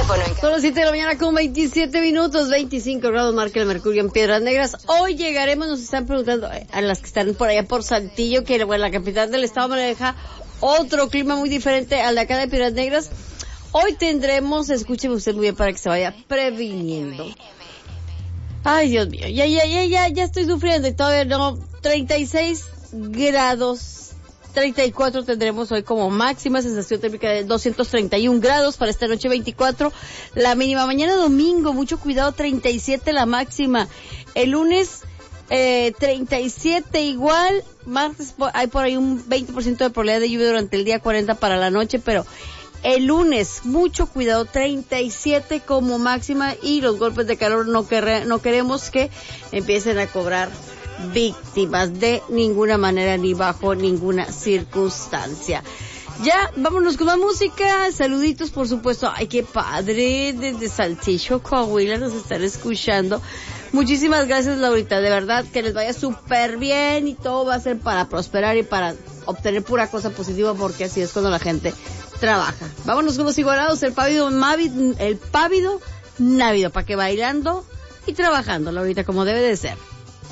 Son las 7 de la mañana con 27 minutos, 25 grados marca el mercurio en Piedras Negras. Hoy llegaremos, nos están preguntando a las que están por allá por Saltillo, que bueno, la capital del estado maneja otro clima muy diferente al de acá de Piedras Negras. Hoy tendremos, escúcheme usted muy bien para que se vaya previniendo. Ay, Dios mío, ya estoy sufriendo y todavía no. 36 grados. 34 tendremos hoy como máxima, sensación térmica de 231 grados para esta noche 24, la mínima. Mañana domingo, mucho cuidado, 37 la máxima. El lunes, 37 igual. Martes hay por ahí un 20% de probabilidad de lluvia durante el día, 40 para la noche, pero el lunes, mucho cuidado, 37 como máxima y los golpes de calor no queremos que empiecen a cobrar víctimas de ninguna manera ni bajo ninguna circunstancia. Ya, vámonos con la música. Saluditos, por supuesto. Ay, qué padre. Desde Saltillo, Coahuila, nos están escuchando. Muchísimas gracias, Laurita. De verdad, que les vaya súper bien y todo va a ser para prosperar y para obtener pura cosa positiva, porque así es cuando la gente trabaja. Vámonos con los igualados. El pávido návido, para que bailando y trabajando, Laurita, como debe de ser.